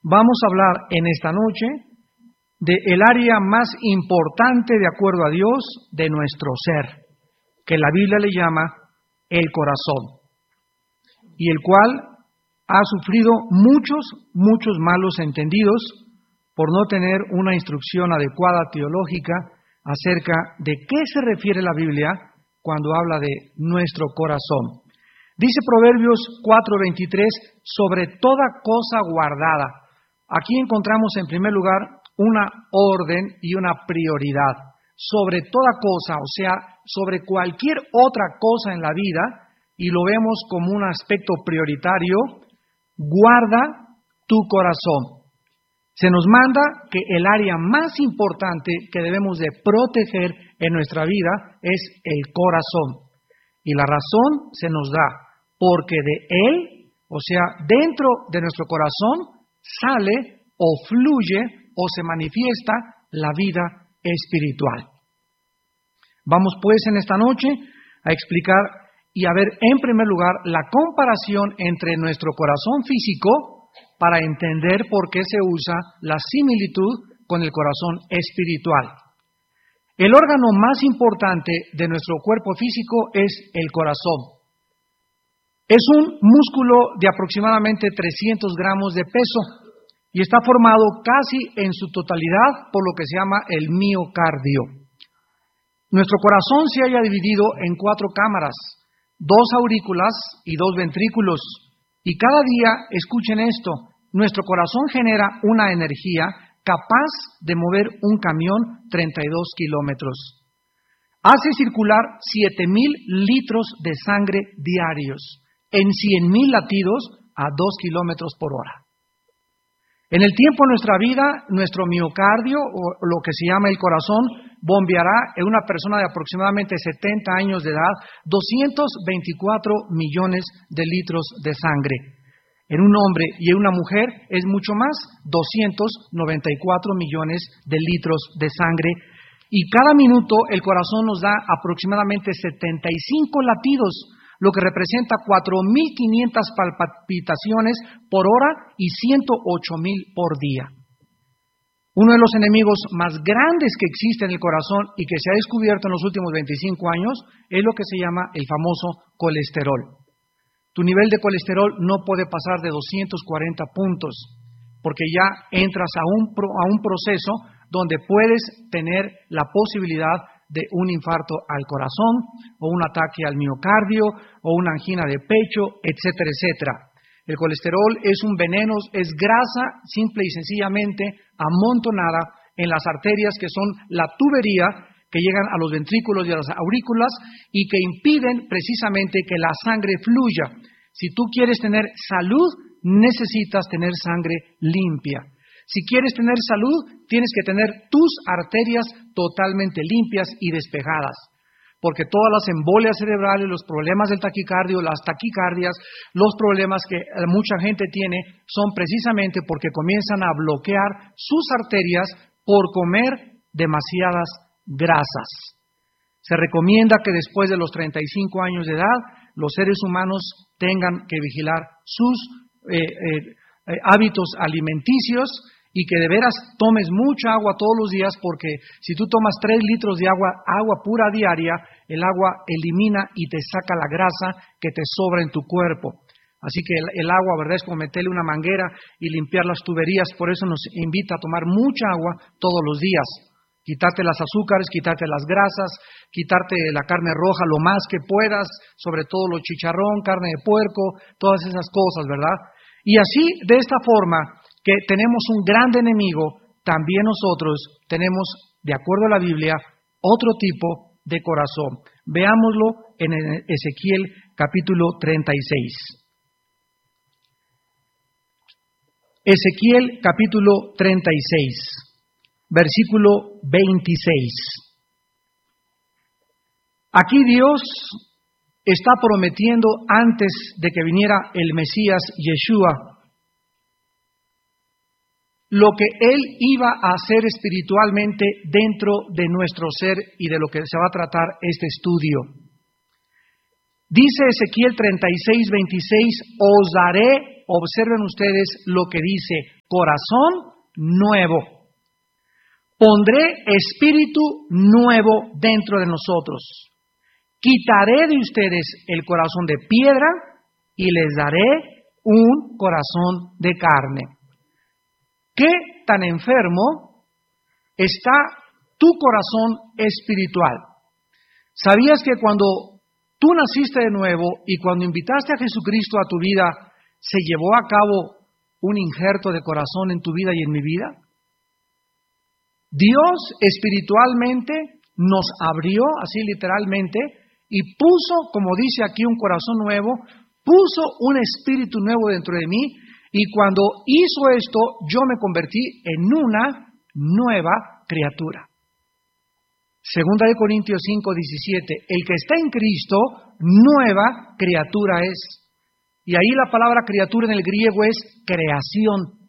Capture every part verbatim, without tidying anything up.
Vamos a hablar en esta noche del área más importante, de acuerdo a Dios, de nuestro ser, que la Biblia le llama el corazón, y el cual ha sufrido muchos, muchos malos entendidos por no tener una instrucción adecuada teológica acerca de qué se refiere la Biblia cuando habla de nuestro corazón. Dice Proverbios cuatro veintitrés, sobre toda cosa guardada. Aquí encontramos en primer lugar una orden y una prioridad. Sobre toda cosa, o sea, sobre cualquier otra cosa en la vida, y lo vemos como un aspecto prioritario, guarda tu corazón. Se nos manda que el área más importante que debemos de proteger en nuestra vida es el corazón. Y la razón se nos da porque de él, o sea, dentro de nuestro corazón, sale o fluye o se manifiesta la vida espiritual. Vamos pues en esta noche a explicar y a ver en primer lugar la comparación entre nuestro corazón físico para entender por qué se usa la similitud con el corazón espiritual. El órgano más importante de nuestro cuerpo físico es el corazón. Es un músculo de aproximadamente trescientos gramos de peso y está formado casi en su totalidad por lo que se llama el miocardio. Nuestro corazón se halla dividido en cuatro cámaras, dos aurículas y dos ventrículos. Y cada día, escuchen esto, nuestro corazón genera una energía capaz de mover un camión treinta y dos kilómetros. Hace circular siete mil litros de sangre diarios, en cien mil latidos a dos kilómetros por hora. En el tiempo de nuestra vida, nuestro miocardio, o lo que se llama el corazón, bombeará en una persona de aproximadamente setenta años de edad doscientos veinticuatro millones de litros de sangre. En un hombre y en una mujer es mucho más, doscientos noventa y cuatro millones de litros de sangre. Y cada minuto el corazón nos da aproximadamente setenta y cinco latidos, lo que representa cuatro mil quinientas palpitaciones por hora y ciento ocho mil por día. Uno de los enemigos más grandes que existe en el corazón y que se ha descubierto en los últimos veinticinco años es lo que se llama el famoso colesterol. Tu nivel de colesterol no puede pasar de doscientos cuarenta puntos, porque ya entras a un, pro, a un proceso donde puedes tener la posibilidad de un infarto al corazón, o un ataque al miocardio, o una angina de pecho, etcétera, etcétera. El colesterol es un veneno, es grasa simple y sencillamente amontonada en las arterias que son la tubería que llegan a los ventrículos y a las aurículas y que impiden precisamente que la sangre fluya. Si tú quieres tener salud, necesitas tener sangre limpia. Si quieres tener salud, tienes que tener tus arterias totalmente limpias y despejadas. Porque todas las embolias cerebrales, los problemas del taquicardio, las taquicardias, los problemas que mucha gente tiene son precisamente porque comienzan a bloquear sus arterias por comer demasiadas grasas. Se recomienda que después de los treinta y cinco años de edad, los seres humanos tengan que vigilar sus eh, eh, eh, hábitos alimenticios y que de veras tomes mucha agua todos los días, porque si tú tomas tres litros de agua, agua pura diaria, el agua elimina y te saca la grasa que te sobra en tu cuerpo. Así que el, el agua, ¿verdad?, es como meterle una manguera y limpiar las tuberías. Por eso nos invita a tomar mucha agua todos los días. Quitarte las azúcares, quitarte las grasas, quitarte la carne roja lo más que puedas, sobre todo los chicharrón, carne de puerco, todas esas cosas, ¿verdad? Y así, de esta forma, que tenemos un gran enemigo, también nosotros tenemos, de acuerdo a la Biblia, otro tipo de corazón. Veámoslo en Ezequiel capítulo treinta y seis. Ezequiel capítulo treinta y seis, versículo veintiséis. Aquí Dios está prometiendo antes de que viniera el Mesías Yeshua lo que Él iba a hacer espiritualmente dentro de nuestro ser y de lo que se va a tratar este estudio. Dice Ezequiel treinta y seis, veintiséis, os daré observen ustedes lo que dice, corazón nuevo. Pondré espíritu nuevo dentro de nosotros. Quitaré de ustedes el corazón de piedra y les daré un corazón de carne. ¿Qué tan enfermo está tu corazón espiritual? ¿Sabías que cuando tú naciste de nuevo y cuando invitaste a Jesucristo a tu vida, se llevó a cabo un injerto de corazón en tu vida y en mi vida? Dios espiritualmente nos abrió, así literalmente, y puso, como dice aquí, un corazón nuevo, puso un espíritu nuevo dentro de mí, y cuando hizo esto, yo me convertí en una nueva criatura. Segunda de Corintios cinco, diecisiete, el que está en Cristo, nueva criatura es. Y ahí la palabra criatura en el griego es creación.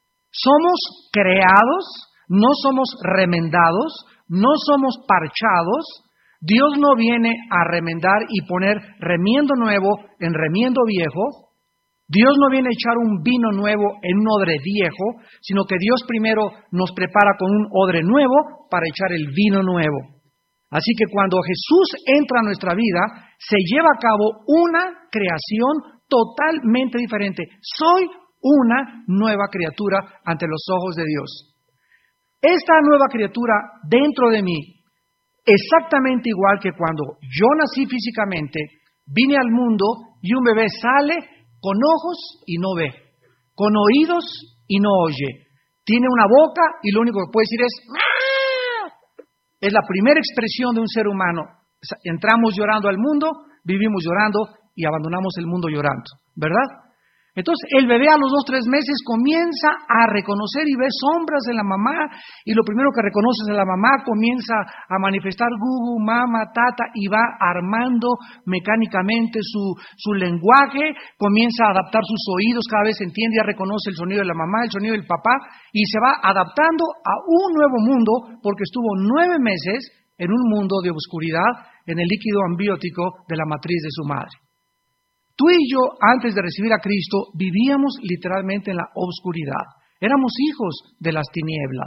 Somos creados, no somos remendados, no somos parchados. Dios no viene a remendar y poner remiendo nuevo en remiendo viejo. Dios no viene a echar un vino nuevo en un odre viejo, sino que Dios primero nos prepara con un odre nuevo para echar el vino nuevo. Así que cuando Jesús entra a nuestra vida, se lleva a cabo una creación totalmente diferente. Soy una nueva criatura ante los ojos de Dios. Esta nueva criatura dentro de mí, exactamente igual que cuando yo nací físicamente, vine al mundo y un bebé sale con ojos y no ve, con oídos y no oye, tiene una boca y lo único que puede decir es ¡ah! Es la primera expresión de un ser humano. Entramos llorando al mundo, vivimos llorando y abandonamos el mundo llorando, ¿verdad? Entonces el bebé a los dos, tres meses comienza a reconocer y ve sombras en la mamá, y lo primero que reconoce es la mamá, comienza a manifestar gugu, mama, tata, y va armando mecánicamente su, su lenguaje, comienza a adaptar sus oídos, cada vez entiende y reconoce el sonido de la mamá, el sonido del papá, y se va adaptando a un nuevo mundo, porque estuvo nueve meses en un mundo de oscuridad, en el líquido ambiótico de la matriz de su madre. Tú y yo, antes de recibir a Cristo, vivíamos literalmente en la oscuridad. Éramos hijos de las tinieblas.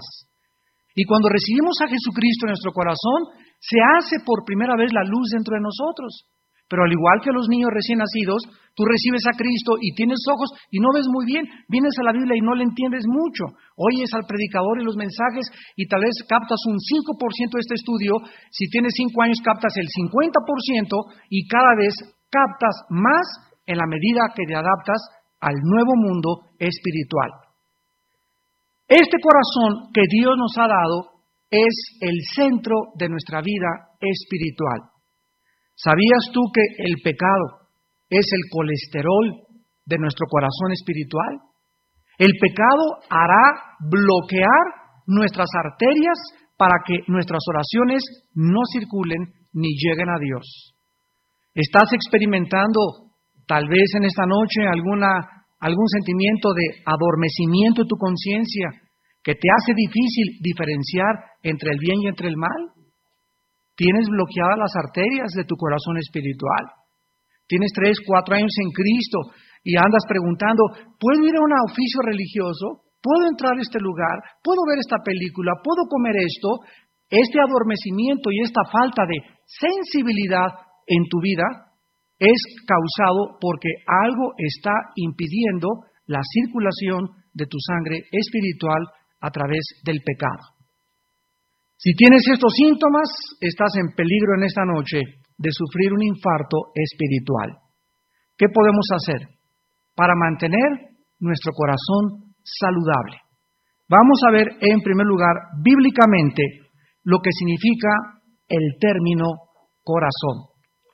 Y cuando recibimos a Jesucristo en nuestro corazón, se hace por primera vez la luz dentro de nosotros. Pero al igual que los niños recién nacidos, tú recibes a Cristo y tienes ojos y no ves muy bien. Vienes a la Biblia y no le entiendes mucho. Oyes al predicador y los mensajes y tal vez captas un cinco por ciento de este estudio. Si tienes cinco años, captas el cincuenta por ciento y cada vez captas más en la medida que te adaptas al nuevo mundo espiritual. Este corazón que Dios nos ha dado es el centro de nuestra vida espiritual. ¿Sabías tú que el pecado es el colesterol de nuestro corazón espiritual? El pecado hará bloquear nuestras arterias para que nuestras oraciones no circulen ni lleguen a Dios. ¿Estás experimentando tal vez en esta noche alguna, algún sentimiento de adormecimiento de tu conciencia que te hace difícil diferenciar entre el bien y entre el mal? ¿Tienes bloqueadas las arterias de tu corazón espiritual? Tienes tres, cuatro años en Cristo y andas preguntando, ¿puedo ir a un oficio religioso? ¿Puedo entrar a este lugar? ¿Puedo ver esta película? ¿Puedo comer esto? Este adormecimiento y esta falta de sensibilidad en tu vida es causado porque algo está impidiendo la circulación de tu sangre espiritual a través del pecado. Si tienes estos síntomas, estás en peligro en esta noche de sufrir un infarto espiritual. ¿Qué podemos hacer para mantener nuestro corazón saludable? Vamos a ver en primer lugar bíblicamente lo que significa el término corazón.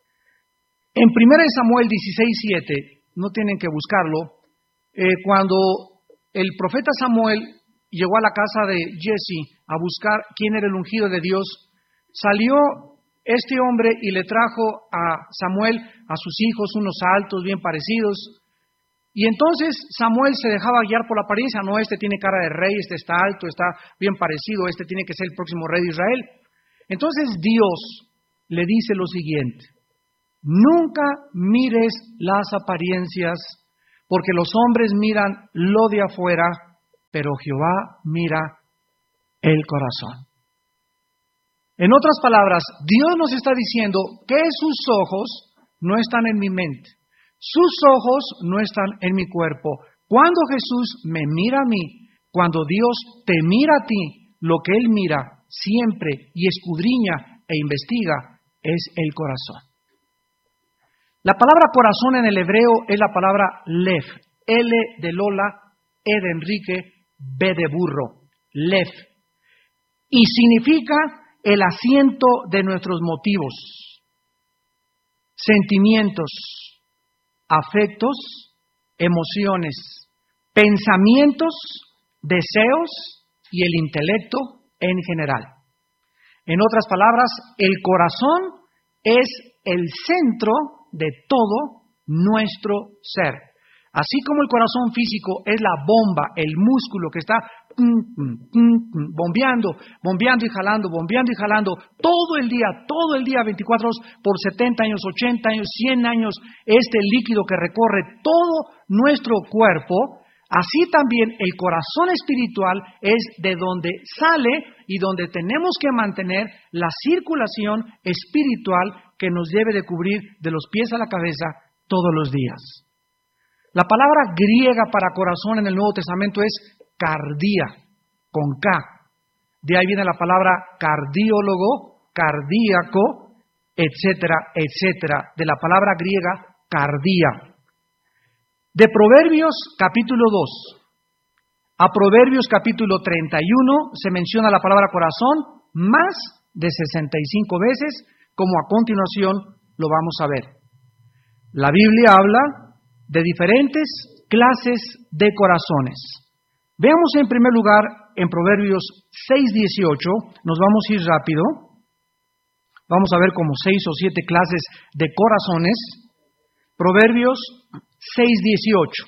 En primera de Samuel dieciséis, siete, no tienen que buscarlo, eh, cuando el profeta Samuel llegó a la casa de Jesse a buscar quién era el ungido de Dios, salió este hombre y le trajo a Samuel a sus hijos, unos altos, bien parecidos. Y entonces Samuel se dejaba guiar por la apariencia. No, este tiene cara de rey, este está alto, está bien parecido, este tiene que ser el próximo rey de Israel. Entonces Dios le dice lo siguiente: nunca mires las apariencias, porque los hombres miran lo de afuera, pero Jehová mira el corazón. En otras palabras, Dios nos está diciendo que sus ojos no están en mi mente, sus ojos no están en mi cuerpo. Cuando Jesús me mira a mí, cuando Dios te mira a ti, lo que Él mira siempre y escudriña e investiga es el corazón. La palabra corazón en el hebreo es la palabra lev, L de Lola, E de Enrique, B de burro, lev, y significa el asiento de nuestros motivos, sentimientos, afectos, emociones, pensamientos, deseos y el intelecto en general. En otras palabras, el corazón es el centro de todo nuestro ser. Así como el corazón físico es la bomba, el músculo que está bombeando, bombeando y jalando, bombeando y jalando, todo el día, todo el día, veinticuatro horas por setenta años, ochenta años, cien años, este líquido que recorre todo nuestro cuerpo, así también el corazón espiritual es de donde sale y donde tenemos que mantener la circulación espiritual que nos debe de cubrir de los pies a la cabeza todos los días. La palabra griega para corazón en el Nuevo Testamento es cardia, con K. De ahí viene la palabra cardiólogo, cardíaco, etcétera, etcétera, de la palabra griega cardia. De Proverbios capítulo dos a Proverbios capítulo treinta y uno se menciona la palabra corazón más de sesenta y cinco veces, como a continuación lo vamos a ver. La Biblia habla de diferentes clases de corazones. Veamos en primer lugar en Proverbios seis dieciocho, nos vamos a ir rápido. Vamos a ver como seis o siete clases de corazones. Proverbios seis dieciocho.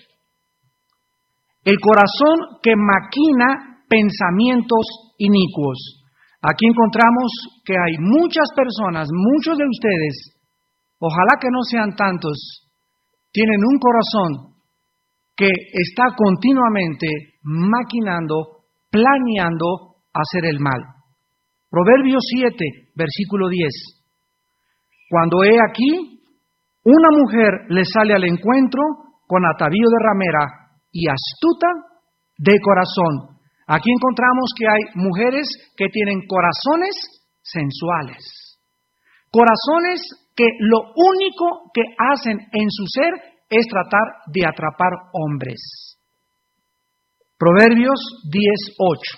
El corazón que maquina pensamientos inicuos. Aquí encontramos que hay muchas personas, muchos de ustedes, ojalá que no sean tantos, tienen un corazón que está continuamente maquinando, planeando hacer el mal. Proverbios siete, versículo diez. Cuando he aquí, una mujer le sale al encuentro con atavío de ramera y astuta de corazón. Aquí encontramos que hay mujeres que tienen corazones sensuales. Corazones que lo único que hacen en su ser es tratar de atrapar hombres. Proverbios diez ocho.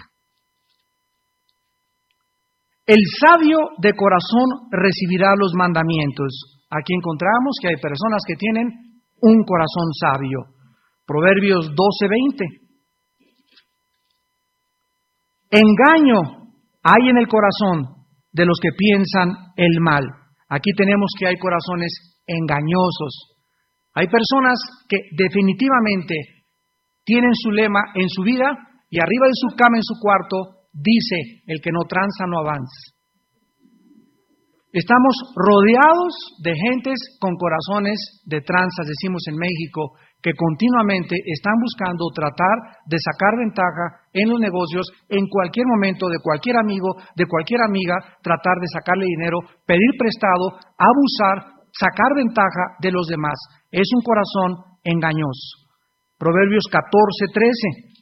El sabio de corazón recibirá los mandamientos. Aquí encontramos que hay personas que tienen un corazón sabio. Proverbios doce veinte. Engaño hay en el corazón de los que piensan el mal. Aquí tenemos que hay corazones engañosos. Hay personas que definitivamente tienen su lema en su vida y arriba de su cama en su cuarto dice: el que no tranza no avanza. Estamos rodeados de gentes con corazones de tranzas, decimos en México, que continuamente están buscando tratar de sacar ventaja en los negocios, en cualquier momento, de cualquier amigo, de cualquier amiga, tratar de sacarle dinero, pedir prestado, abusar, sacar ventaja de los demás. Es un corazón engañoso. Proverbios catorce trece.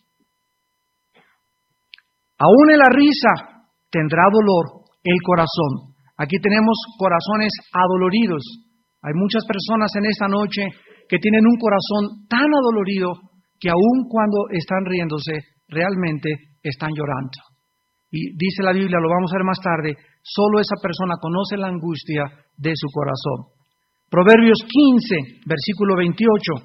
Aún en la risa tendrá dolor el corazón. Aquí tenemos corazones adoloridos. Hay muchas personas en esta noche que tienen un corazón tan adolorido que aun cuando están riéndose, realmente están llorando. Y dice la Biblia, lo vamos a ver más tarde, solo esa persona conoce la angustia de su corazón. Proverbios quince, versículo veintiocho.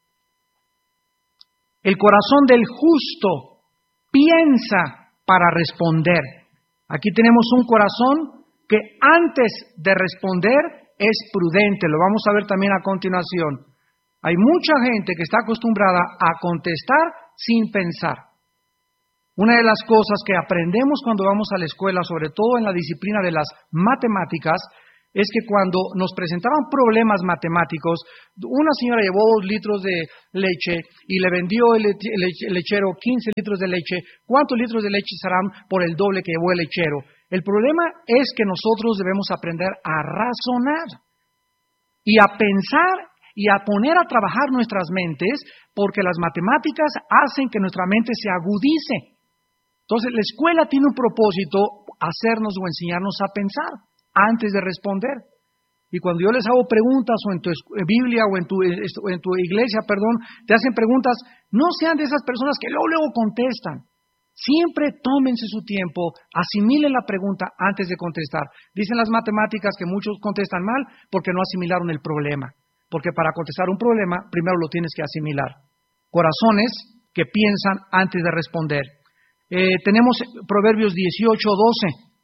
El corazón del justo piensa para responder. Aquí tenemos un corazón que antes de responder es prudente. Lo vamos a ver también a continuación. Hay mucha gente que está acostumbrada a contestar sin pensar. Una de las cosas que aprendemos cuando vamos a la escuela, sobre todo en la disciplina de las matemáticas, es que cuando nos presentaban problemas matemáticos, una señora llevó dos litros de leche y le vendió el lechero quince litros de leche. ¿Cuántos litros de leche serán por el doble que llevó el lechero? El problema es que nosotros debemos aprender a razonar y a pensar y a poner a trabajar nuestras mentes, porque las matemáticas hacen que nuestra mente se agudice. Entonces, la escuela tiene un propósito, hacernos o enseñarnos a pensar antes de responder. Y cuando yo les hago preguntas, o en tu Biblia, o en tu, en tu iglesia, perdón, te hacen preguntas, no sean de esas personas que luego, luego contestan. Siempre tómense su tiempo, asimilen la pregunta antes de contestar. Dicen las matemáticas que muchos contestan mal porque no asimilaron el problema. Porque para contestar un problema, primero lo tienes que asimilar. Corazones que piensan antes de responder. Eh, tenemos Proverbios dieciocho doce.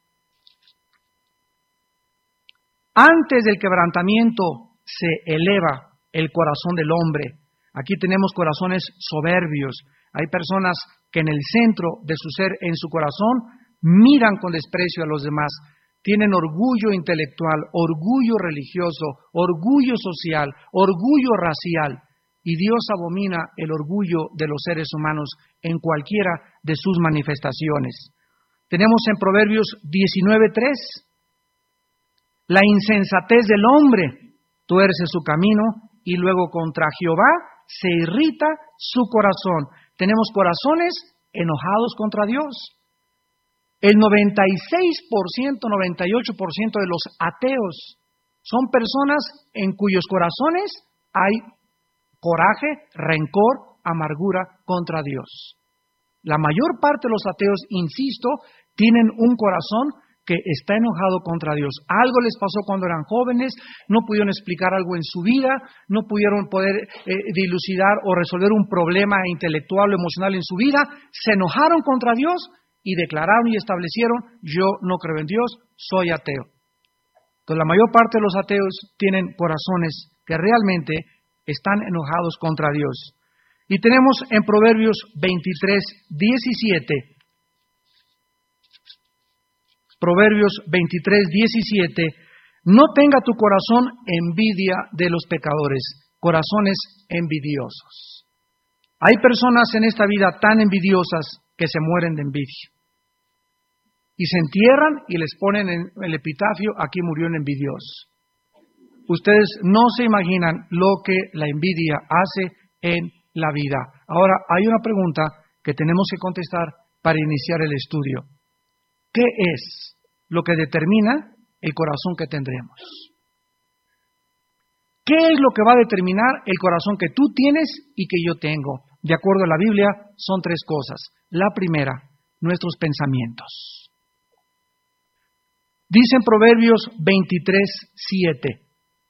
Antes del quebrantamiento se eleva el corazón del hombre. Aquí tenemos corazones soberbios. Hay personas que en el centro de su ser, en su corazón, miran con desprecio a los demás. Tienen orgullo intelectual, orgullo religioso, orgullo social, orgullo racial. Y Dios abomina el orgullo de los seres humanos en cualquiera de sus manifestaciones. Tenemos en Proverbios diecinueve tres. La insensatez del hombre tuerce su camino y luego contra Jehová se irrita su corazón. Tenemos corazones enojados contra Dios. El noventa y seis por ciento, noventa y ocho por ciento de los ateos son personas en cuyos corazones hay coraje, rencor, amargura contra Dios. La mayor parte de los ateos, insisto, tienen un corazón que está enojado contra Dios. Algo les pasó cuando eran jóvenes, no pudieron explicar algo en su vida, no pudieron poder eh, dilucidar o resolver un problema intelectual o emocional en su vida, se enojaron contra Dios y declararon y establecieron, yo no creo en Dios, soy ateo. Entonces la mayor parte de los ateos tienen corazones que realmente están enojados contra Dios. Y tenemos en Proverbios veintitrés diecisiete, Proverbios veintitrés diecisiete, no tenga tu corazón envidia de los pecadores, corazones envidiosos. Hay personas en esta vida tan envidiosas que se mueren de envidia. Y se entierran y les ponen en el epitafio, aquí murió un envidioso. Ustedes no se imaginan lo que la envidia hace en la vida. Ahora, hay una pregunta que tenemos que contestar para iniciar el estudio. ¿Qué es lo que determina el corazón que tendremos? ¿Qué es lo que va a determinar el corazón que tú tienes y que yo tengo? De acuerdo a la Biblia, son tres cosas. La primera, nuestros pensamientos. Dice en Proverbios veintitrés siete,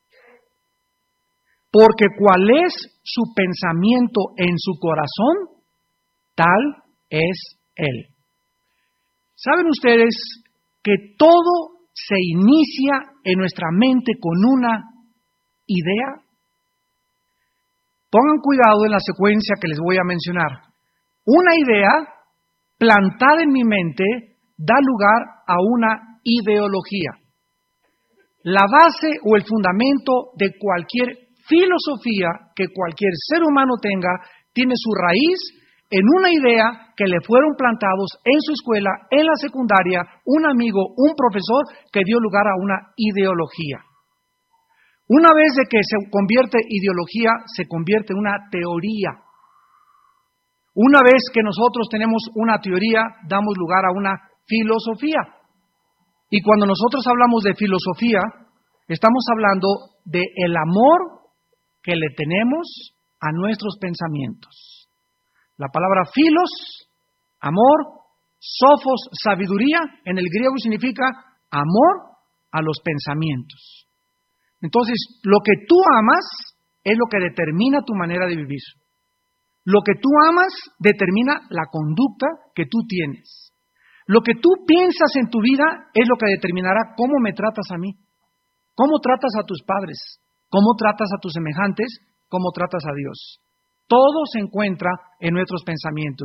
porque cuál es su pensamiento en su corazón, tal es él. ¿Saben ustedes que todo se inicia en nuestra mente con una idea? Pongan cuidado en la secuencia que les voy a mencionar. Una idea plantada en mi mente da lugar a una ideología. La base o el fundamento de cualquier filosofía que cualquier ser humano tenga tiene su raíz en una idea que le fueron plantados en su escuela, en la secundaria, un amigo, un profesor que dio lugar a una ideología. Una vez de que se convierte ideología, se convierte en una teoría. Una vez que nosotros tenemos una teoría, damos lugar a una filosofía. Y cuando nosotros hablamos de filosofía, estamos hablando de el amor que le tenemos a nuestros pensamientos. La palabra filos, amor, sofos, sabiduría, en el griego significa amor a los pensamientos. Entonces, lo que tú amas es lo que determina tu manera de vivir. Lo que tú amas determina la conducta que tú tienes. Lo que tú piensas en tu vida es lo que determinará cómo me tratas a mí, cómo tratas a tus padres, cómo tratas a tus semejantes, cómo tratas a Dios. Todo se encuentra en nuestros pensamientos.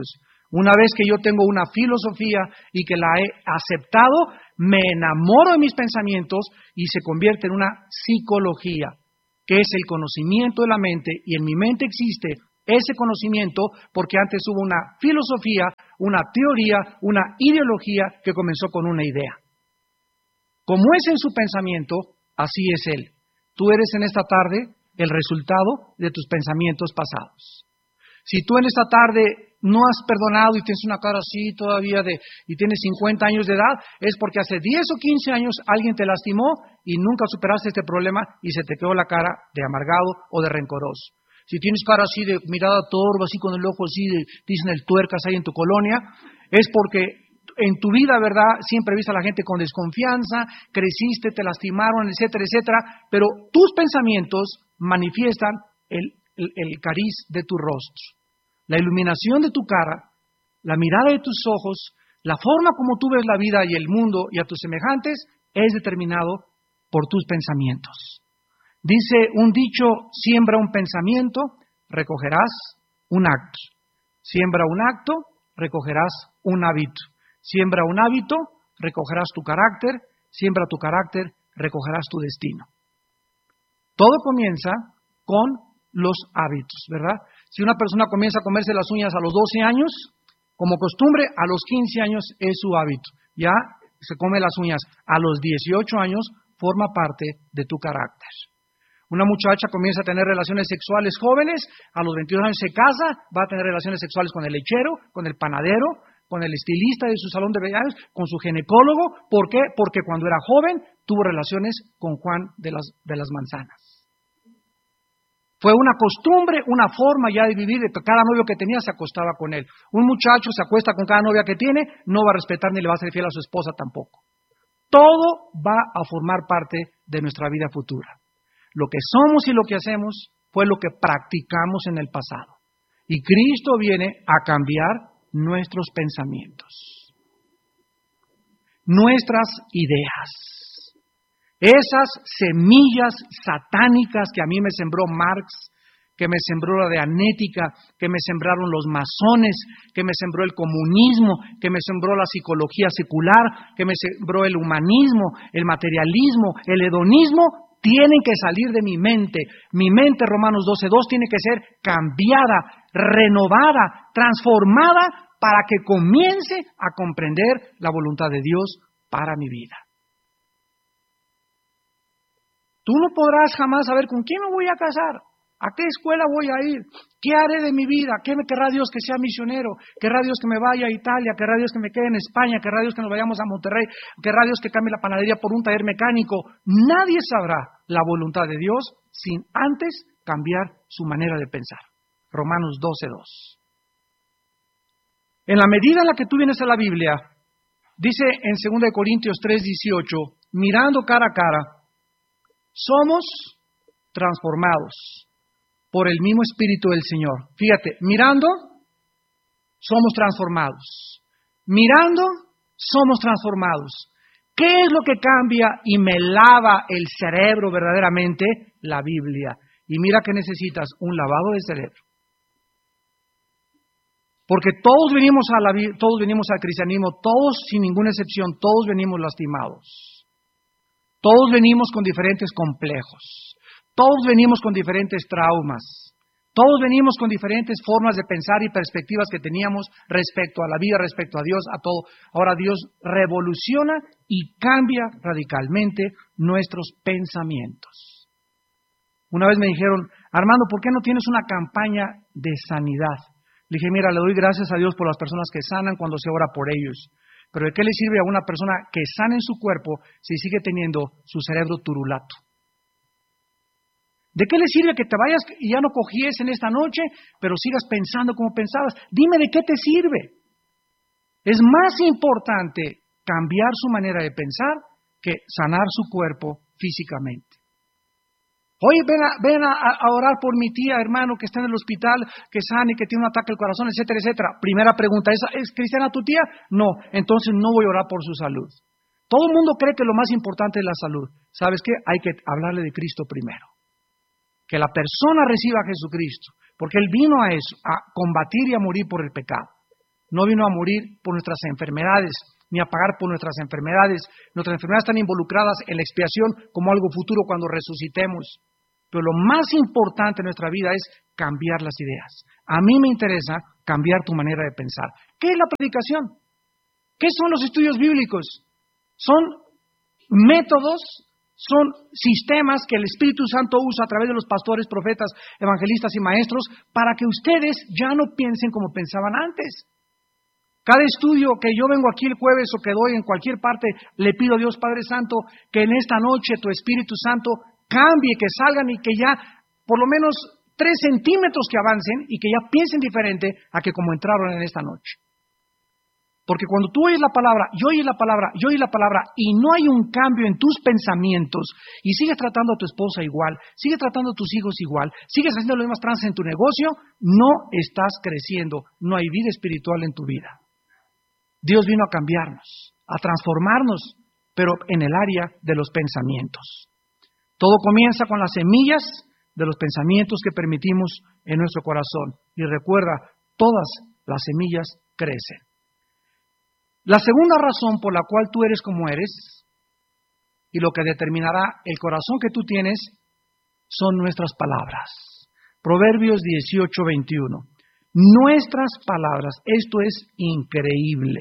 Una vez que yo tengo una filosofía y que la he aceptado, me enamoro de mis pensamientos y se convierte en una psicología, que es el conocimiento de la mente, y en mi mente existe ese conocimiento porque antes hubo una filosofía, una teoría, una ideología que comenzó con una idea. Como es en su pensamiento, así es él. Tú eres en esta tarde el resultado de tus pensamientos pasados. Si tú en esta tarde no has perdonado y tienes una cara así todavía de, y tienes cincuenta años de edad, es porque hace diez o quince años alguien te lastimó y nunca superaste este problema y se te quedó la cara de amargado o de rencoroso. Si tienes cara así de mirada torva, así con el ojo así, de, dicen el tuercas ahí en tu colonia, es porque en tu vida, ¿verdad?, siempre viste a la gente con desconfianza, creciste, te lastimaron, etcétera, etcétera, pero tus pensamientos manifiestan el, el, el cariz de tu rostro. La iluminación de tu cara, la mirada de tus ojos, la forma como tú ves la vida y el mundo y a tus semejantes es determinado por tus pensamientos. Dice un dicho, siembra un pensamiento, recogerás un acto. Siembra un acto, recogerás un hábito. Siembra un hábito, recogerás tu carácter. Siembra tu carácter, recogerás tu destino. Todo comienza con los hábitos, ¿verdad? Si una persona comienza a comerse las uñas a los doce años, como costumbre, a los quince años es su hábito. Ya se come las uñas. A los dieciocho años forma parte de tu carácter. Una muchacha comienza a tener relaciones sexuales jóvenes, a los veintidós años se casa, va a tener relaciones sexuales con el lechero, con el panadero, con el estilista de su salón de belleza, con su ginecólogo. ¿Por qué? Porque cuando era joven tuvo relaciones con Juan de las, de las Manzanas. Fue una costumbre, una forma ya de vivir, de que cada novio que tenía se acostaba con él. Un muchacho se acuesta con cada novia que tiene, no va a respetar ni le va a ser fiel a su esposa tampoco. Todo va a formar parte de nuestra vida futura. Lo que somos y lo que hacemos fue lo que practicamos en el pasado. Y Cristo viene a cambiar nuestros pensamientos, nuestras ideas. Esas semillas satánicas que a mí me sembró Marx, que me sembró la dianética, que me sembraron los masones, que me sembró el comunismo, que me sembró la psicología secular, que me sembró el humanismo, el materialismo, el hedonismo, tienen que salir de mi mente. Mi mente, Romanos doce dos, tiene que ser cambiada, renovada, transformada para que comience a comprender la voluntad de Dios para mi vida. Tú no podrás jamás saber con quién me voy a casar, a qué escuela voy a ir, qué haré de mi vida, qué me querrá Dios que sea misionero, querrá Dios que me vaya a Italia, querrá Dios que me quede en España, querrá Dios que nos vayamos a Monterrey, querrá Dios que cambie la panadería por un taller mecánico. Nadie sabrá la voluntad de Dios sin antes cambiar su manera de pensar. Romanos doce dos. En la medida en la que tú vienes a la Biblia, dice en segunda de Corintios tres dieciocho, mirando cara a cara, somos transformados por el mismo Espíritu del Señor. Fíjate, mirando, somos transformados. Mirando, somos transformados. ¿Qué es lo que cambia y me lava el cerebro verdaderamente? La Biblia. Y mira que necesitas un lavado de cerebro. Porque todos venimos a la, todos venimos al cristianismo, todos sin ninguna excepción, todos venimos lastimados. Todos venimos con diferentes complejos. Todos venimos con diferentes traumas. Todos venimos con diferentes formas de pensar y perspectivas que teníamos respecto a la vida, respecto a Dios, a todo. Ahora Dios revoluciona y cambia radicalmente nuestros pensamientos. Una vez me dijeron, Armando, ¿por qué no tienes una campaña de sanidad? Le dije, mira, le doy gracias a Dios por las personas que sanan cuando se ora por ellos. Pero ¿de qué le sirve a una persona que sana en su cuerpo si sigue teniendo su cerebro turulato? ¿De qué le sirve que te vayas y ya no cogies en esta noche, pero sigas pensando como pensabas? Dime de qué te sirve. Es más importante cambiar su manera de pensar que sanar su cuerpo físicamente. Oye, ven, a, ven a, a orar por mi tía, hermano, que está en el hospital, que sane, que tiene un ataque al corazón, etcétera, etcétera. Primera pregunta, ¿es, ¿es cristiana tu tía? No, entonces no voy a orar por su salud. Todo el mundo cree que lo más importante es la salud. ¿Sabes qué? Hay que hablarle de Cristo primero. Que la persona reciba a Jesucristo, porque Él vino a eso, a combatir y a morir por el pecado. no vino a morir por nuestras enfermedades, ni a pagar por nuestras enfermedades. Nuestras enfermedades están involucradas en la expiación como algo futuro cuando resucitemos. Pero lo más importante en nuestra vida es cambiar las ideas. A mí me interesa cambiar tu manera de pensar. ¿Qué es la predicación? ¿Qué son los estudios bíblicos? Son métodos, son sistemas que el Espíritu Santo usa a través de los pastores, profetas, evangelistas y maestros para que ustedes ya no piensen como pensaban antes. Cada estudio que yo vengo aquí el jueves o que doy en cualquier parte, le pido a Dios Padre Santo que en esta noche tu Espíritu Santo cambie, que salgan y que ya por lo menos tres centímetros que avancen y que ya piensen diferente a que como entraron en esta noche. Porque cuando tú oyes la palabra, y oyes la palabra, y oyes la palabra, y no hay un cambio en tus pensamientos, y sigues tratando a tu esposa igual, sigues tratando a tus hijos igual, sigues haciendo los mismos trances en tu negocio, no estás creciendo, no hay vida espiritual en tu vida. Dios vino a cambiarnos, a transformarnos, pero en el área de los pensamientos. Todo comienza con las semillas de los pensamientos que permitimos en nuestro corazón. Y recuerda, todas las semillas crecen. La segunda razón por la cual tú eres como eres y lo que determinará el corazón que tú tienes son nuestras palabras. Proverbios dieciocho veintiuno. Nuestras palabras, esto es increíble.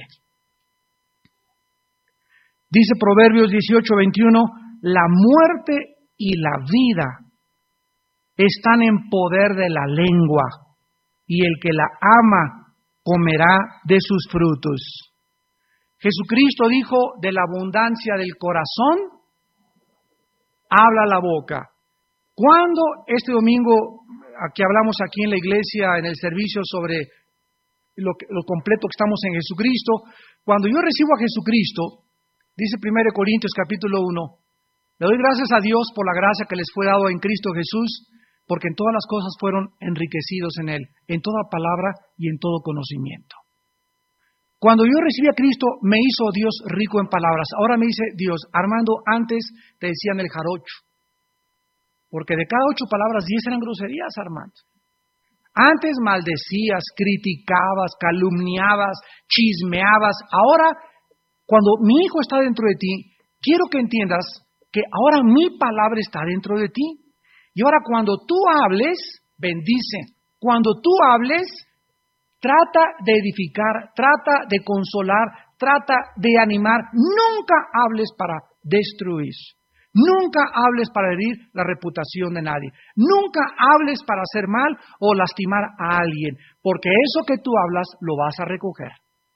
Dice Proverbios dieciocho veintiuno, la muerte y la vida están en poder de la lengua, y el que la ama comerá de sus frutos. Jesucristo dijo, de la abundancia del corazón, habla la boca. ¿Cuándo este domingo, que hablamos aquí en la iglesia, en el servicio sobre lo, que, lo completo que estamos en Jesucristo, cuando yo recibo a Jesucristo, dice primero Corintios capítulo uno, le doy gracias a Dios por la gracia que les fue dado en Cristo Jesús, porque en todas las cosas fueron enriquecidos en Él, en toda palabra y en todo conocimiento. Cuando yo recibí a Cristo, me hizo Dios rico en palabras. Ahora me dice Dios, Armando, antes te decían el jarocho, porque de cada ocho palabras, diez eran groserías, Armando. Antes maldecías, criticabas, calumniabas, chismeabas. Ahora, cuando mi hijo está dentro de ti, quiero que entiendas que ahora mi palabra está dentro de ti. Y ahora cuando tú hables, bendice. Cuando tú hables, trata de edificar, trata de consolar, trata de animar. Nunca hables para destruir. Nunca hables para herir la reputación de nadie. Nunca hables para hacer mal o lastimar a alguien, porque eso que tú hablas lo vas a recoger.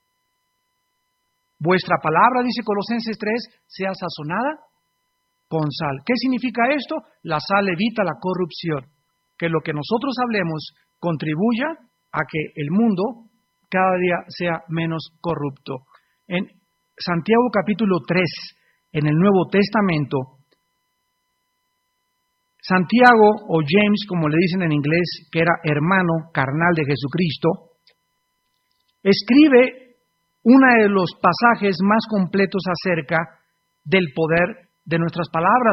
Vuestra palabra, dice Colosenses tres, sea sazonada con sal. ¿Qué significa esto? La sal evita la corrupción. Que lo que nosotros hablemos contribuya a que el mundo cada día sea menos corrupto. En Santiago capítulo tres, en el Nuevo Testamento, Santiago, o James, como le dicen en inglés, que era hermano carnal de Jesucristo, escribe uno de los pasajes más completos acerca del poder de nuestras palabras.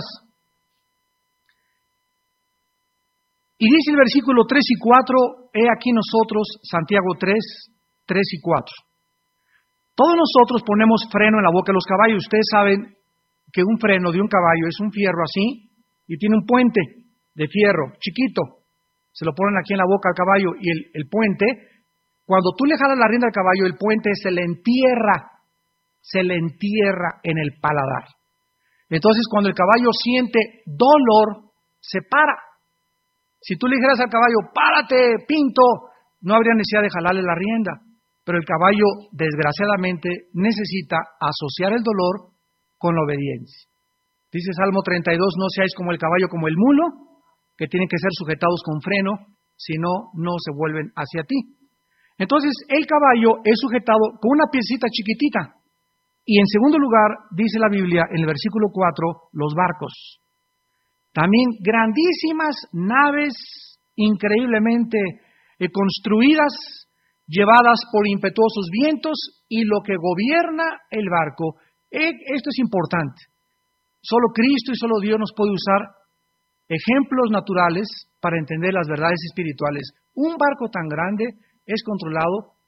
Y dice el versículo tres y cuatro, he aquí nosotros, Santiago tres, tres y cuatro. Todos nosotros ponemos freno en la boca de los caballos. Ustedes saben que un freno de un caballo es un fierro así y tiene un puente de fierro chiquito. Se lo ponen aquí en la boca al caballo y el, el puente, cuando tú le jalas la rienda al caballo, el puente se le entierra, se le entierra en el paladar. Entonces, cuando el caballo siente dolor, se para. Si tú le dijeras al caballo, párate, pinto, no habría necesidad de jalarle la rienda. Pero el caballo, desgraciadamente, necesita asociar el dolor con la obediencia. Dice Salmo treinta y dos, no seáis como el caballo, como el mulo, que tienen que ser sujetados con freno, si no, no se vuelven hacia ti. Entonces, el caballo es sujetado con una piecita chiquitita. Y en segundo lugar, dice la Biblia, en el versículo cuatro, los barcos. También grandísimas naves, increíblemente eh, construidas, llevadas por impetuosos vientos, y lo que gobierna el barco. Eh, esto es importante. Solo Cristo y solo Dios nos puede usar ejemplos naturales para entender las verdades espirituales. Un barco tan grande es controlado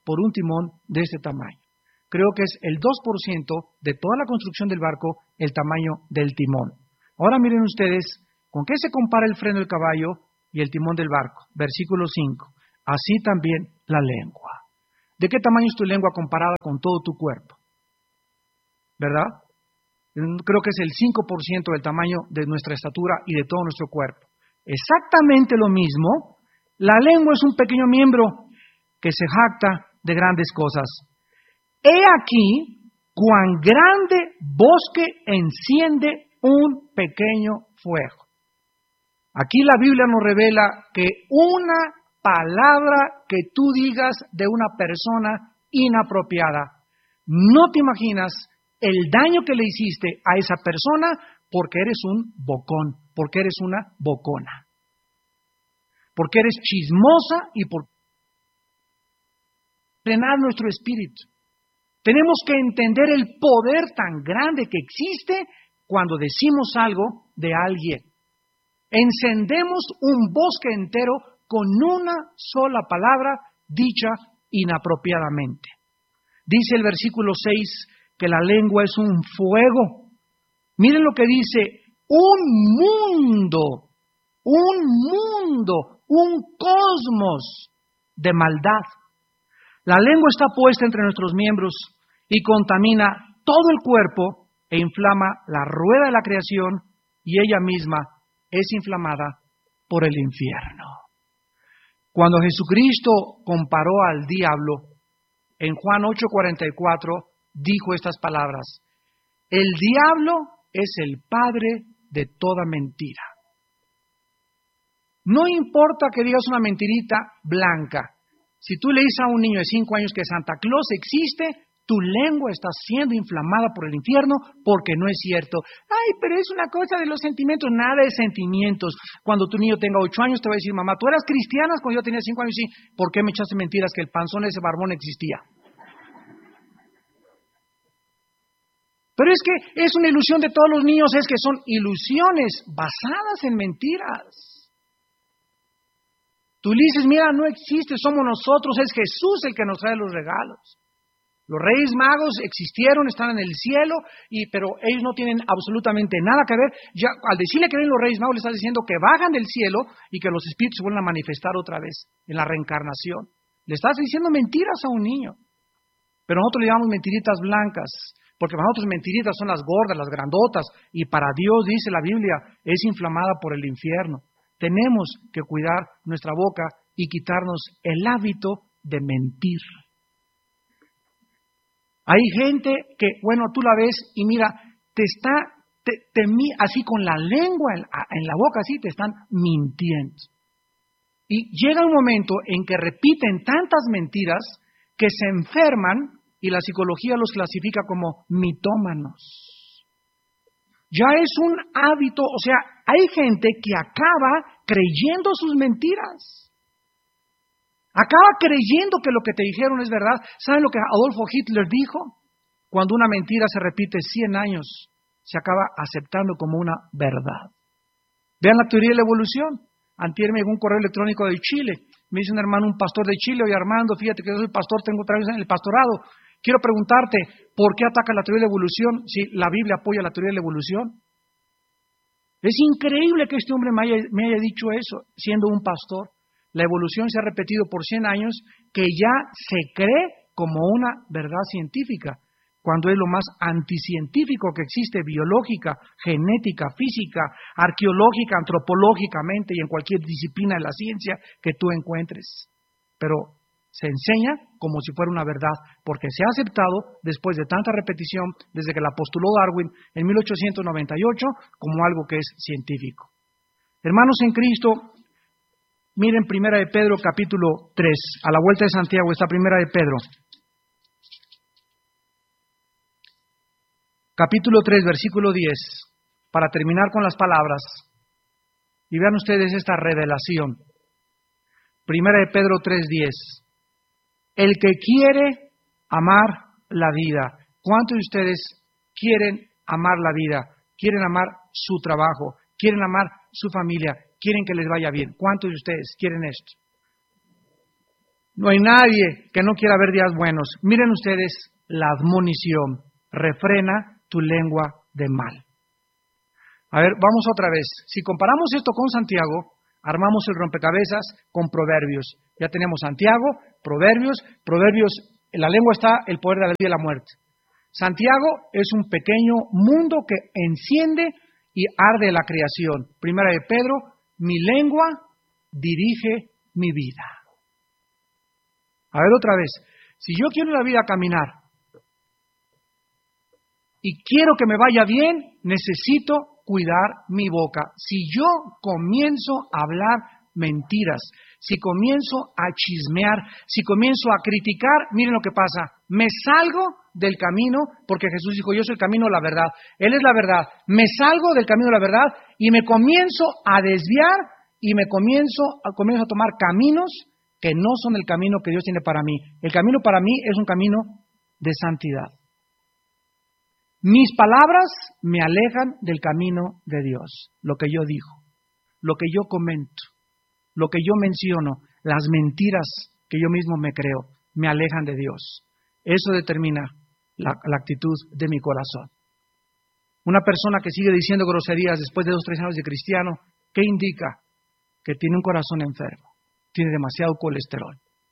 por un timón de este tamaño. Creo que es el dos por ciento de toda la construcción del barco, el tamaño del timón. Ahora miren ustedes, ¿con qué se compara el freno del caballo y el timón del barco? Versículo cinco. Así también la lengua. ¿De qué tamaño es tu lengua comparada con todo tu cuerpo? ¿Verdad? Creo que es el cinco por ciento del tamaño de nuestra estatura y de todo nuestro cuerpo. Exactamente lo mismo, la lengua es un pequeño miembro que se jacta de grandes cosas. He aquí cuán grande bosque enciende un pequeño fuego. Aquí la Biblia nos revela que una palabra que tú digas de una persona inapropiada, no te imaginas el daño que le hiciste a esa persona porque eres un bocón, porque eres una bocona, porque eres chismosa y por frenar nuestro espíritu. Tenemos que entender el poder tan grande que existe cuando decimos algo de alguien. Encendemos un bosque entero con una sola palabra dicha inapropiadamente. Dice el versículo seis que la lengua es un fuego. Miren lo que dice, un mundo, un mundo, un cosmos de maldad. La lengua está puesta entre nuestros miembros y contamina todo el cuerpo e inflama la rueda de la creación y ella misma es inflamada por el infierno. Cuando Jesucristo comparó al diablo, en Juan ocho cuarenta y cuatro dijo estas palabras, el diablo es el padre de toda mentira. No importa que digas una mentirita blanca. Si tú le dices a un niño de cinco años que Santa Claus existe, tu lengua está siendo inflamada por el infierno porque no es cierto. Ay, pero es una cosa de los sentimientos. Nada de sentimientos. Cuando tu niño tenga ocho años te va a decir, mamá, ¿tú eras cristiana cuando yo tenía cinco años? Sí. ¿Por qué me echaste mentiras que el panzón de ese barbón existía? Pero es que es una ilusión de todos los niños, es que son ilusiones basadas en mentiras. Tú le dices, mira, no existe, somos nosotros, es Jesús el que nos trae los regalos. Los Reyes Magos existieron, están en el cielo, y, pero ellos no tienen absolutamente nada que ver. Ya, al decirle que ven los Reyes Magos, le estás diciendo que bajan del cielo y que los espíritus se vuelven a manifestar otra vez en la reencarnación. Le estás diciendo mentiras a un niño. Pero nosotros le llamamos mentiritas blancas, porque para nosotros mentiritas son las gordas, las grandotas, y para Dios, dice la Biblia, es inflamada por el infierno. Tenemos que cuidar nuestra boca y quitarnos el hábito de mentir. Hay gente que, bueno, tú la ves y mira, te está, te, te, así con la lengua en, en la boca, así te están mintiendo. Y llega un momento en que repiten tantas mentiras que se enferman y la psicología los clasifica como mitómanos. Ya es un hábito, o sea, hay gente que acaba creyendo sus mentiras. Acaba creyendo que lo que te dijeron es verdad. ¿Saben lo que Adolfo Hitler dijo? Cuando una mentira se repite cien años, se acaba aceptando como una verdad. Vean la teoría de la evolución. Antier me llegó un correo electrónico de Chile. Me dice un hermano, un pastor de Chile, oye Armando, fíjate que yo soy pastor, tengo otra vez en el pastorado. Quiero preguntarte, ¿por qué ataca la teoría de la evolución si la Biblia apoya la teoría de la evolución? Es increíble que este hombre me haya, me haya dicho eso, siendo un pastor. La evolución se ha repetido por cien años, que ya se cree como una verdad científica, cuando es lo más anticientífico que existe, biológica, genética, física, arqueológica, antropológicamente y en cualquier disciplina de la ciencia que tú encuentres. Pero se enseña como si fuera una verdad, porque se ha aceptado después de tanta repetición, desde que la postuló Darwin en mil ochocientos noventa y ocho, como algo que es científico. Hermanos en Cristo, miren Primera de Pedro capítulo tres, a la vuelta de Santiago está Primera de Pedro. Capítulo tres, versículo diez, para terminar con las palabras. Y vean ustedes esta revelación. Primera de Pedro tres, diez. El que quiere amar la vida. ¿Cuántos de ustedes quieren amar la vida? ¿Quieren amar su trabajo? ¿Quieren amar su familia? ¿Quieren que les vaya bien? ¿Cuántos de ustedes quieren esto? No hay nadie que no quiera ver días buenos. Miren ustedes la admonición. Refrena tu lengua de mal. A ver, vamos otra vez. Si comparamos esto con Santiago, armamos el rompecabezas con Proverbios. Ya tenemos Santiago, Proverbios. Proverbios, en la lengua está el poder de la vida y la muerte. Santiago es un pequeño mundo que enciende y arde la creación. Primera de Pedro, mi lengua dirige mi vida. A ver otra vez. Si yo quiero la vida caminar y quiero que me vaya bien, necesito cuidar mi boca. Si yo comienzo a hablar mentiras, si comienzo a chismear, si comienzo a criticar, miren lo que pasa. Me salgo del camino, porque Jesús dijo, yo soy el camino de la verdad. Él es la verdad. Me salgo del camino de la verdad y me comienzo a desviar y me comienzo a, comienzo a tomar caminos que no son el camino que Dios tiene para mí. El camino para mí es un camino de santidad. Mis palabras me alejan del camino de Dios. Lo que yo digo, lo que yo comento, lo que yo menciono, las mentiras que yo mismo me creo, me alejan de Dios. Eso determina la, la actitud de mi corazón. Una persona que sigue diciendo groserías después de dos o tres años de cristiano, ¿qué indica? Que tiene un corazón enfermo, tiene demasiado colesterol.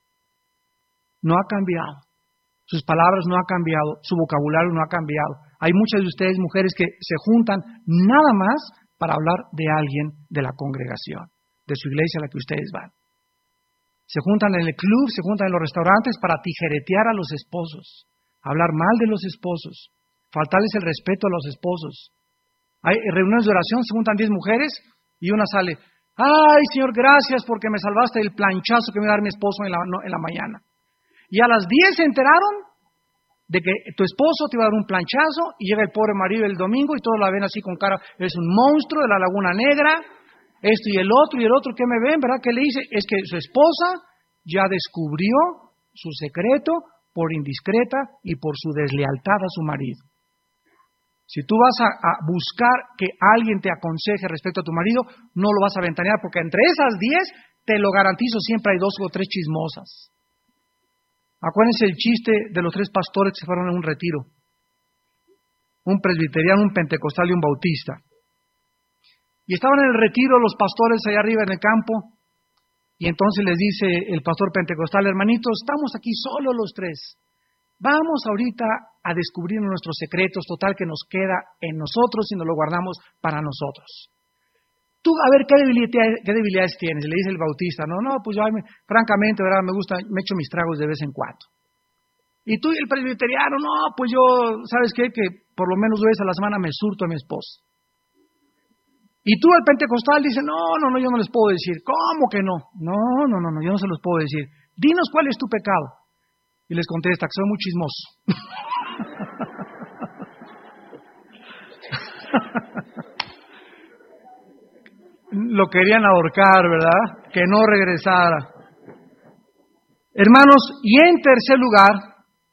No ha cambiado. Sus palabras no han cambiado, su vocabulario no ha cambiado. Hay muchas de ustedes, mujeres, que se juntan nada más para hablar de alguien de la congregación, de su iglesia a la que ustedes van. Se juntan en el club, se juntan en los restaurantes para tijeretear a los esposos, hablar mal de los esposos, faltarles el respeto a los esposos. Hay reuniones de oración, se juntan diez mujeres y una sale, ay, Señor, gracias porque me salvaste del planchazo que me iba a dar mi esposo en la, no, en la mañana. Y a las diez se enteraron de que tu esposo te iba a dar un planchazo y llega el pobre marido el domingo y todos la ven así con cara, es un monstruo de la Laguna Negra, esto y el otro y el otro, ¿qué me ven? ¿Verdad? ¿Qué le dice? Es que su esposa ya descubrió su secreto por indiscreta y por su deslealtad a su marido. Si tú vas a, a buscar que alguien te aconseje respecto a tu marido, no lo vas a ventanear porque entre esas diez, te lo garantizo, siempre hay dos o tres chismosas. Acuérdense el chiste de los tres pastores que se fueron a un retiro. Un presbiteriano, un pentecostal y un bautista. Y estaban en el retiro los pastores allá arriba en el campo. Y entonces les dice el pastor pentecostal, hermanitos, estamos aquí solo los tres. Vamos ahorita a descubrir nuestros secretos, total que nos queda en nosotros y nos lo guardamos para nosotros. Tú, a ver, ¿qué debilidades, qué debilidades tienes? Le dice el bautista, no, no, pues yo, francamente, ¿verdad? Me gusta, me echo mis tragos de vez en cuando. Y tú, el presbiteriano, no, pues yo, ¿sabes qué? Que por lo menos dos veces a la semana me surto a mi esposa. Y tú, el pentecostal, dice, no, no, no, yo no les puedo decir. ¿Cómo que no? No, no, no, no, yo no se los puedo decir. Dinos cuál es tu pecado. Y les contesta que soy muy chismoso. Lo querían ahorcar, ¿verdad? Que no regresara. Hermanos, y en tercer lugar,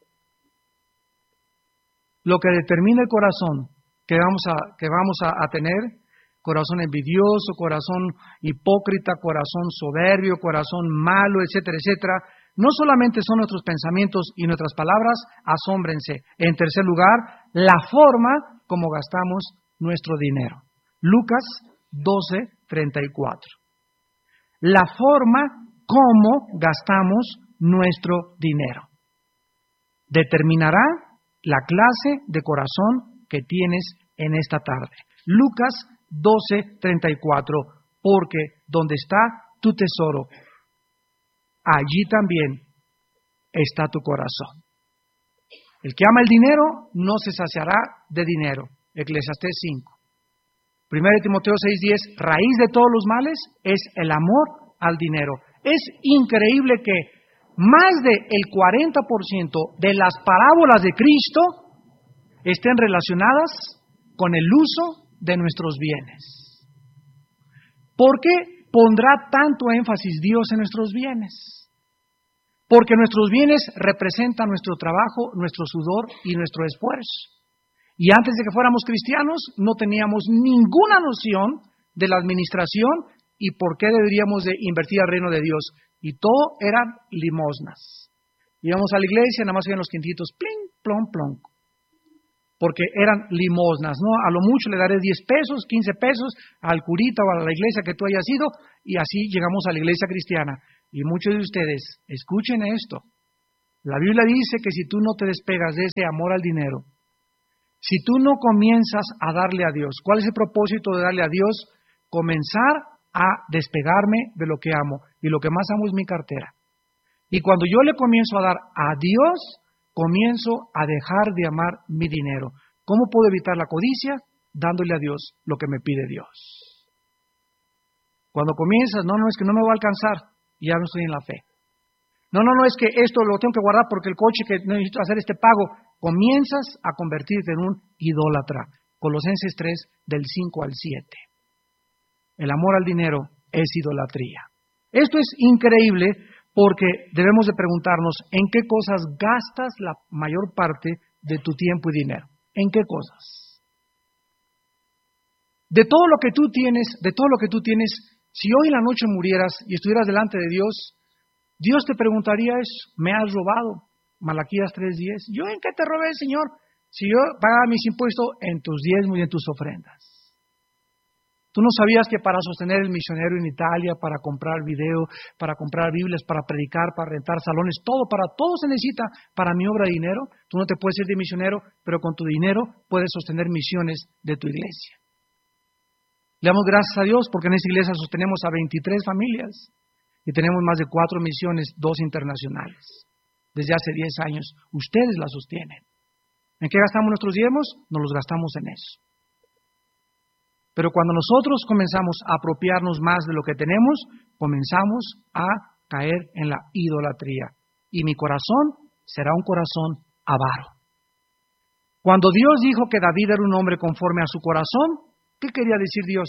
lo que determina el corazón que vamos a, que vamos a, a tener, corazón envidioso, corazón hipócrita, corazón soberbio, corazón malo, etcétera, etcétera, no solamente son nuestros pensamientos y nuestras palabras, asómbrense. En tercer lugar, la forma como gastamos nuestro dinero. Lucas doce, treinta y cuatro. La forma como gastamos nuestro dinero determinará la clase de corazón que tienes en esta tarde. Lucas doce, treinta y cuatro, porque donde está tu tesoro, allí también está tu corazón. El que ama el dinero no se saciará de dinero. Eclesiastés cinco. Primera de Timoteo seis, diez, raíz de todos los males es el amor al dinero. Es increíble que más del cuarenta por ciento de las parábolas de Cristo estén relacionadas con el uso de nuestros bienes. ¿Por qué pondrá tanto énfasis Dios en nuestros bienes? Porque nuestros bienes representan nuestro trabajo, nuestro sudor y nuestro esfuerzo. Y antes de que fuéramos cristianos, no teníamos ninguna noción de la administración y por qué deberíamos de invertir al reino de Dios. y todo eran limosnas. Íbamos a la iglesia, nada más oían los quintitos, plin, plom, plom, porque eran limosnas, ¿no? A lo mucho le daré diez pesos, quince pesos al curita o a la iglesia que tú hayas ido, y así llegamos a la iglesia cristiana. Y muchos de ustedes, escuchen esto, la Biblia dice que si tú no te despegas de ese amor al dinero, si tú no comienzas a darle a Dios, ¿cuál es el propósito de darle a Dios? Comenzar a despegarme de lo que amo, y lo que más amo es mi cartera. Y cuando yo le comienzo a dar a Dios, comienzo a dejar de amar mi dinero. ¿Cómo puedo evitar la codicia? Dándole a Dios lo que me pide Dios. Cuando comienzas, no, no, es que no me va a alcanzar, y ya no estoy en la fe. No, no, no, es que esto lo tengo que guardar porque el coche que necesito hacer este pago. Comienzas a convertirte en un idólatra. Colosenses tres, del cinco al siete. El amor al dinero es idolatría. Esto es increíble porque debemos de preguntarnos en qué cosas gastas la mayor parte de tu tiempo y dinero. ¿En qué cosas? De todo lo que tú tienes, de todo lo que tú tienes, si hoy en la noche murieras y estuvieras delante de Dios, Dios te preguntaría eso, ¿me has robado? Malaquías tres diez. ¿Yo en qué te robé, Señor? Si yo pagaba mis impuestos en tus diezmos y en tus ofrendas. ¿Tú no sabías que para sostener el misionero en Italia, para comprar video, para comprar Biblias, para predicar, para rentar salones, todo, para todo se necesita para mi obra de dinero? Tú no te puedes ir de misionero, pero con tu dinero puedes sostener misiones de tu iglesia. Le damos gracias a Dios porque en esta iglesia sostenemos a veintitrés familias y tenemos más de cuatro misiones, dos internacionales. Desde hace diez años, ustedes las sostienen. ¿En qué gastamos nuestros diezmos? Nos los gastamos en eso. Pero cuando nosotros comenzamos a apropiarnos más de lo que tenemos, comenzamos a caer en la idolatría. Y mi corazón será un corazón avaro. Cuando Dios dijo que David era un hombre conforme a su corazón, ¿qué quería decir Dios?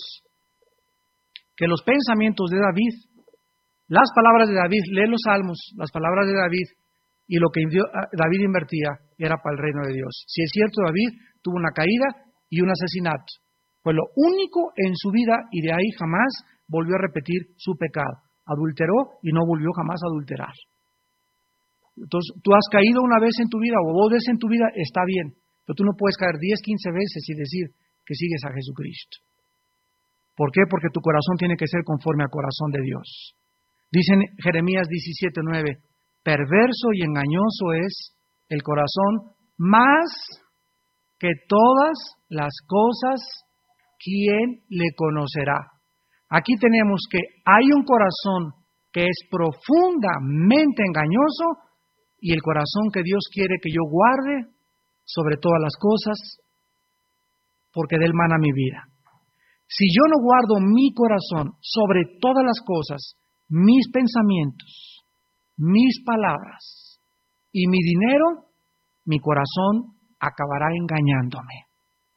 Que los pensamientos de David, las palabras de David, lee los salmos, las palabras de David, y lo que David invertía era para el reino de Dios. Si es cierto, David tuvo una caída y un asesinato. Fue lo único en su vida y de ahí jamás volvió a repetir su pecado. Adulteró y no volvió jamás a adulterar. Entonces, tú has caído una vez en tu vida o dos veces en tu vida, está bien. Pero tú no puedes caer diez, quince veces y decir que sigues a Jesucristo. ¿Por qué? Porque tu corazón tiene que ser conforme al corazón de Dios. Dice en Jeremías diecisiete nueve, perverso y engañoso es el corazón más que todas las cosas. ¿Quién le conocerá? Aquí tenemos que hay un corazón que es profundamente engañoso y el corazón que Dios quiere que yo guarde sobre todas las cosas, porque de él mana mi vida. Si yo no guardo mi corazón sobre todas las cosas, mis pensamientos, mis palabras y mi dinero, mi corazón acabará engañándome.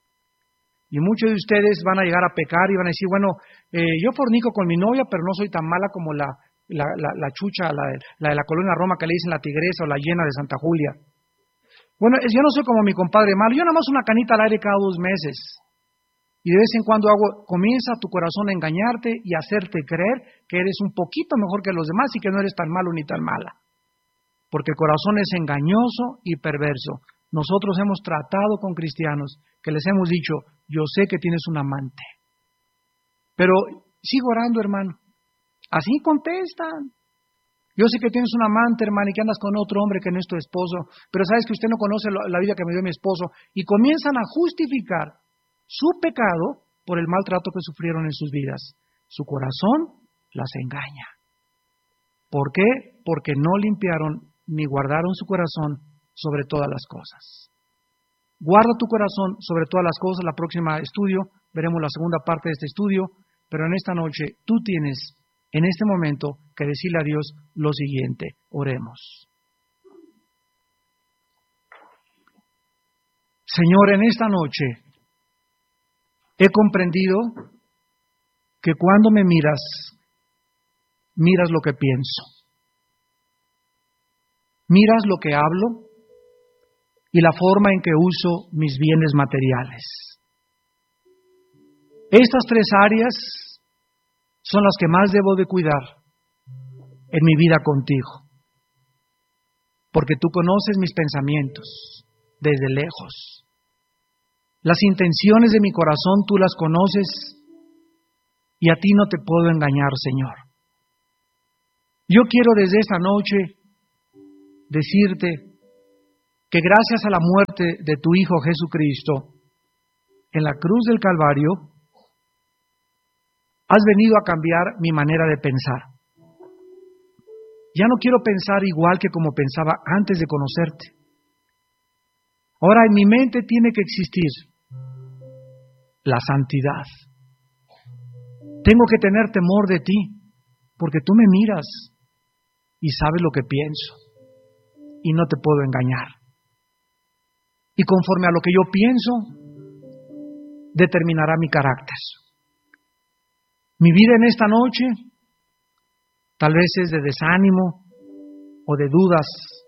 Y muchos de ustedes van a llegar a pecar y van a decir, bueno, eh, yo fornico con mi novia, pero no soy tan mala como la, la, la, la chucha, la de, la de la colonia Roma que le dicen la tigresa o la hiena de Santa Julia. Bueno, es, yo no soy como mi compadre malo, yo nada más una canita al aire cada dos meses. Y de vez en cuando hago, comienza tu corazón a engañarte y a hacerte creer que eres un poquito mejor que los demás y que no eres tan malo ni tan mala. Porque el corazón es engañoso y perverso. Nosotros hemos tratado con cristianos que les hemos dicho, yo sé que tienes un amante, pero sigo orando, hermano. Así contestan. Yo sé que tienes un amante, hermano, y que andas con otro hombre que no es tu esposo, pero sabes que usted no conoce la vida que me dio mi esposo. Y comienzan a justificar su pecado por el maltrato que sufrieron en sus vidas. Su corazón las engaña. ¿Por qué? Porque no limpiaron ni guardaron su corazón sobre todas las cosas. Guarda tu corazón sobre todas las cosas. La próxima estudio, veremos la segunda parte de este estudio, pero en esta noche tú tienes, en este momento, que decirle a Dios lo siguiente. Oremos. Señor, en esta noche he comprendido que cuando me miras, miras lo que pienso, miras lo que hablo, y la forma en que uso mis bienes materiales. Estas tres áreas son las que más debo de cuidar en mi vida contigo. Porque tú conoces mis pensamientos desde lejos. Las intenciones de mi corazón tú las conoces y a ti no te puedo engañar, Señor. Yo quiero desde esta noche decirte que gracias a la muerte de tu Hijo Jesucristo en la cruz del Calvario, has venido a cambiar mi manera de pensar. Ya no quiero pensar igual que como pensaba antes de conocerte. Ahora en mi mente tiene que existir la santidad. Tengo que tener temor de ti, porque tú me miras y sabes lo que pienso, y no te puedo engañar. Y conforme a lo que yo pienso, determinará mi carácter. Mi vida en esta noche tal vez es de desánimo, o de dudas,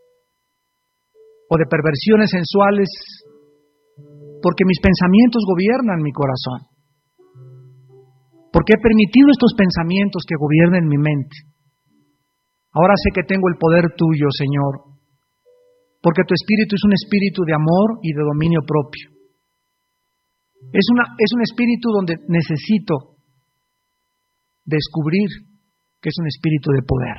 o de perversiones sensuales, porque mis pensamientos gobiernan mi corazón. Porque he permitido estos pensamientos que gobiernen mi mente. Ahora sé que tengo el poder tuyo, Señor, porque tu espíritu es un espíritu de amor y de dominio propio. Es, una, es un espíritu donde necesito descubrir que es un espíritu de poder.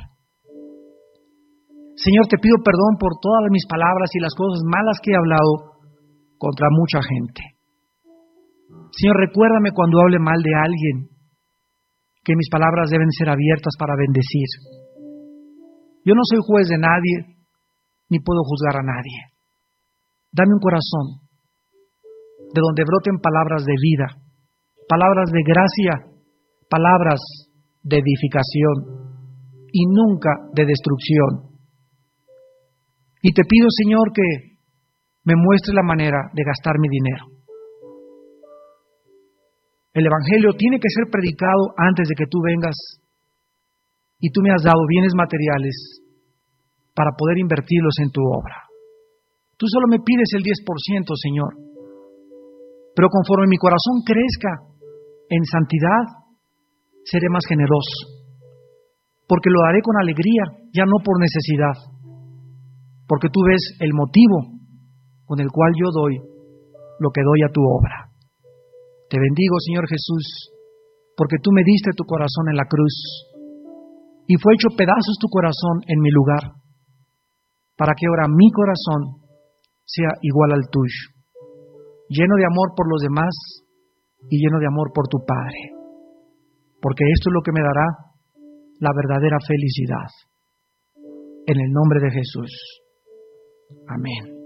Señor, te pido perdón por todas mis palabras y las cosas malas que he hablado contra mucha gente. Señor, recuérdame cuando hable mal de alguien, que mis palabras deben ser abiertas para bendecir. Yo no soy juez de nadie, ni puedo juzgar a nadie. Dame un corazón de donde broten palabras de vida, palabras de gracia, palabras de edificación y nunca de destrucción. Y te pido, Señor, que me muestres la manera de gastar mi dinero. El Evangelio tiene que ser predicado antes de que tú vengas, y tú me has dado bienes materiales para poder invertirlos en tu obra. Tú solo me pides el diez por ciento, Señor, pero conforme mi corazón crezca en santidad, seré más generoso, porque lo haré con alegría, ya no por necesidad, porque tú ves el motivo con el cual yo doy lo que doy a tu obra. Te bendigo, Señor Jesús, porque tú me diste tu corazón en la cruz y fue hecho pedazos tu corazón en mi lugar, para que ahora mi corazón sea igual al tuyo, lleno de amor por los demás y lleno de amor por tu Padre, porque esto es lo que me dará la verdadera felicidad. En el nombre de Jesús. Amén.